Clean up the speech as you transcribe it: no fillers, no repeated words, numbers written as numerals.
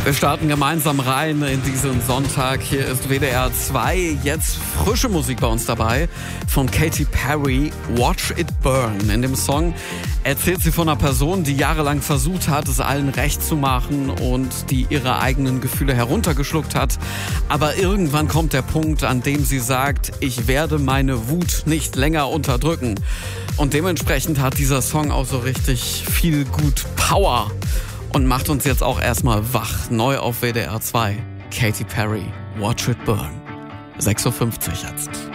Wir starten gemeinsam rein in diesen Sonntag. Hier ist WDR 2. Jetzt frische Musik bei uns dabei von Katy Perry, Watch It Burn. In dem Song erzählt sie von einer Person, die jahrelang versucht hat, es allen recht zu machen und die ihre eigenen Gefühle heruntergeschluckt hat. Aber irgendwann kommt der Punkt, an dem sie sagt, ich werde meine Wut nicht länger unterdrücken. Und dementsprechend hat dieser Song auch so richtig viel gut Power. Und macht uns jetzt auch erstmal wach. Neu auf WDR 2. Katy Perry, Watch It Burn. 6.50 Uhr jetzt.